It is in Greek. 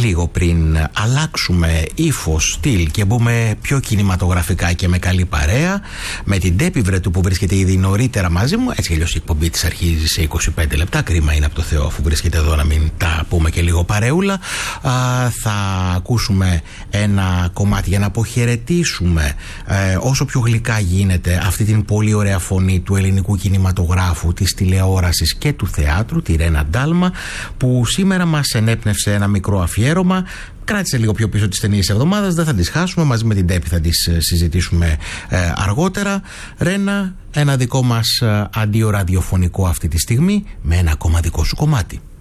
λίγο πριν αλλάξουμε ύφος, στυλ και μπούμε πιο κινηματογραφικά και με καλή παρέα, με την Ντέπη Βρετού που βρίσκεται ήδη νωρίτερα μαζί μου. Έτσι κι αλλιώς η εκπομπή της αρχίζει σε 25 λεπτά. Κρίμα είναι από το Θεό αφού βρίσκεται εδώ να μην τα πούμε και λίγο παρεούλα. Θα ακούσουμε ένα κομμάτι για να αποχαιρετήσουμε όσο πιο γλυκά γίνεται αυτή την πολύ ωραία φωνή του ελληνικού κινηματογράφου, της τηλεόρασης και του θεάτρου, τη Ρένα Ντάλμα, που σήμερα μας ενέπνευσε ένα μικρό αφιέρωμα. Κράτησε λίγο πιο πίσω τις ταινίες εβδομάδας, δεν θα τις χάσουμε, μαζί με την Ντέπη θα τις συζητήσουμε αργότερα. Ρένα, ένα δικό μας αντίο ραδιοφωνικό αυτή τη στιγμή με ένα ακόμα δικό σου κομμάτι.